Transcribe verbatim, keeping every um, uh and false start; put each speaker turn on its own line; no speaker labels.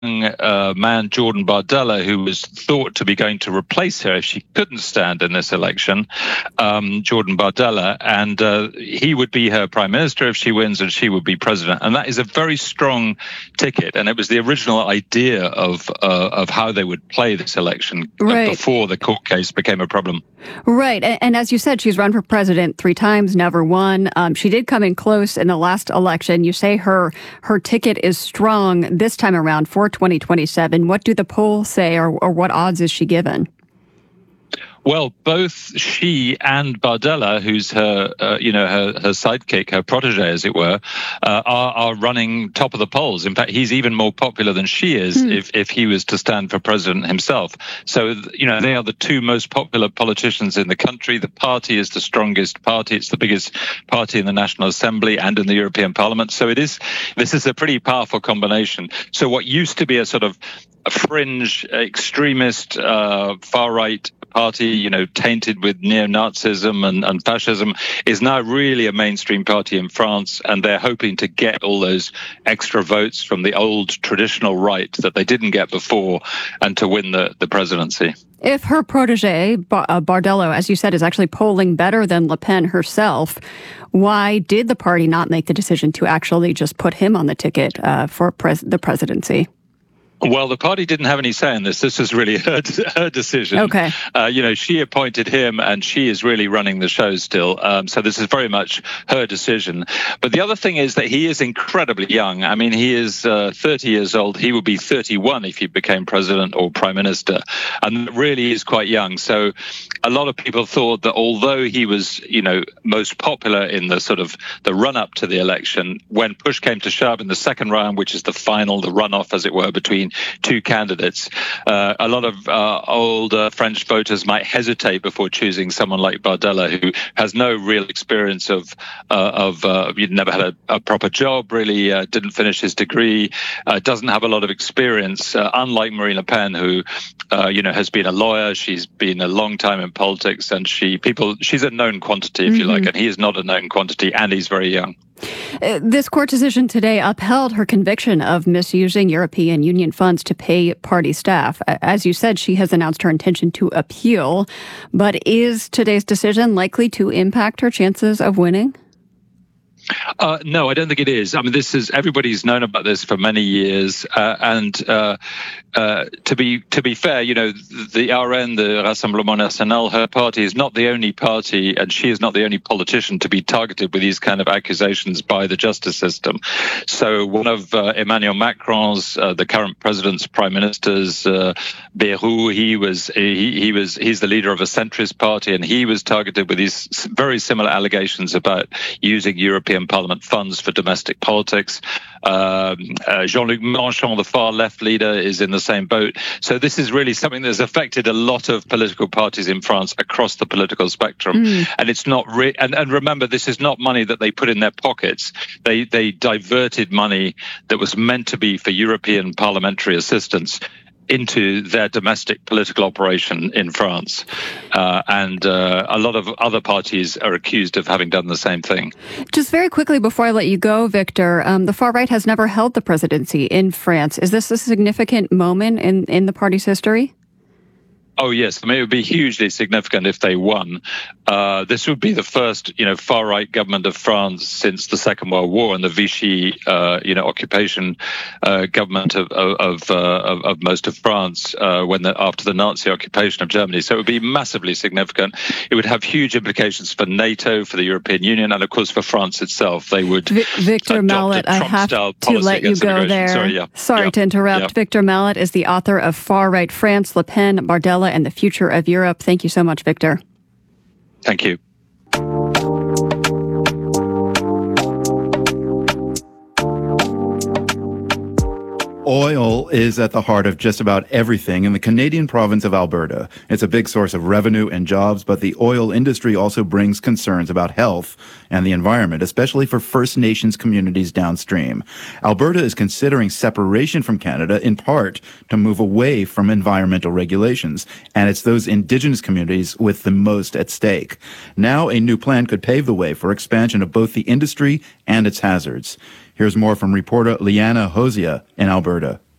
Uh, man, Jordan Bardella, who was thought to be going to replace her if she couldn't stand in this election, um, Jordan Bardella, and uh, he would be her prime minister if she wins, and she would be president. And that is a very strong ticket. And it was the original idea of uh, of how they would play this election
right.
before the court case became a problem.
Right. And, and as you said, she's run for president three times, never won. Um, she did come in close in the last election. You say her her ticket is strong this time around for twenty twenty-seven. What do the polls say, or, or what odds is she given?
Well, both she and Bardella, who's her, uh, you know, her, her sidekick, her protege, as it were, uh, are, are running top of the polls. In fact, he's even more popular than she is hmm. if, if he was to stand for president himself. So, you know, they are the two most popular politicians in the country. The party is the strongest party. It's the biggest party in the National Assembly and in the European Parliament. So it is, this is a pretty powerful combination. So what used to be a sort of a fringe, extremist, uh, far-right party, you know, tainted with neo-Nazism and, and fascism, is now really a mainstream party in France, and they're hoping to get all those extra votes from the old traditional right that they didn't get before, and to win the, the presidency.
If her protege, Bardella, as you said, is actually polling better than Le Pen herself, why did the party not make the decision to actually just put him on the ticket uh, for pres- the presidency?
Well, the party didn't have any say in this. This was really her, her decision.
Okay.
Uh, you know, she appointed him, and she is really running the show still. Um, so this is very much her decision. But the other thing is that he is incredibly young. I mean, he is uh, thirty years old. He would be thirty-one if he became president or prime minister, and really is quite young. So a lot of people thought that although he was, you know, most popular in the sort of the run-up to the election, when push came to shove in the second round, which is the final, the runoff, as it were, between two candidates, uh, a lot of uh, older French voters might hesitate before choosing someone like Bardella, who has no real experience of uh, of uh, he'd never had a, a proper job, really, uh, didn't finish his degree, uh, doesn't have a lot of experience, uh, unlike Marine Le Pen, who uh, you know has been a lawyer, she's been a long time in politics, and she people she's a known quantity, if mm-hmm. you like, and he is not a known quantity, and he's very young.
Uh, this court decision today upheld her conviction of misusing European Union funds to pay party staff. As you said, she has announced her intention to appeal. But is today's decision likely to impact her chances of winning?
Uh, no, I don't think it is. I mean, this is everybody's known about this for many years, uh, and uh, uh, to be to be fair, you know, the R N, the Rassemblement National, her party is not the only party, and she is not the only politician to be targeted with these kind of accusations by the justice system. So one of uh, Emmanuel Macron's, uh, the current president's prime minister's, uh, Bayrou, he was he, he was he's the leader of a centrist party, and he was targeted with these very similar allegations about using European Parliament funds for domestic politics. Um, uh, Jean-Luc Mélenchon, the far left leader, is in the same boat. So this is really something that's affected a lot of political parties in France across the political spectrum. Mm. And it's not re- and, and remember, this is not money that they put in their pockets. They they diverted money that was meant to be for European parliamentary assistance into their domestic political operation in France. Uh, and uh, a lot of other parties are accused of having done the same thing.
Just very quickly before I let you go, Victor, um, the far right has never held the presidency in France. Is this a significant moment in, in the party's history?
Oh, yes. I mean, it would be hugely significant if they won. Uh, this would be the first, you know, far-right government of France since the Second World War and the Vichy, uh, you know, occupation uh, government of of, uh, of of most of France uh, when the, after the Nazi occupation of Germany. So it would be massively significant. It would have huge implications for NATO, for the European Union, and of course for France itself. They would
v- Victor Mallet, I have to let you go there.
Sorry, yeah.
Sorry
yeah.
to interrupt.
Yeah.
Victor Mallet is the author of Far-Right France, Le Pen, Bardella, and the Future of Europe. Thank you so much, Victor.
Thank you.
Oil is at the heart of just about everything in the Canadian province of Alberta. It's a big source of revenue and jobs, but the oil industry also brings concerns about health and the environment, especially for First Nations communities downstream. Alberta is considering separation from Canada in part to move away from environmental regulations, and it's those Indigenous communities with the most at stake. Now, a new plan could pave the way for expansion of both the industry and its hazards. Here's more from reporter Liana Hosea in Alberta.